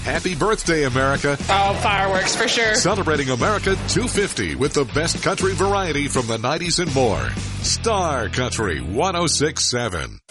Happy birthday, America. Oh, fireworks for sure. Celebrating America 250 with the best country variety from the 90s and more. Star Country 106.7.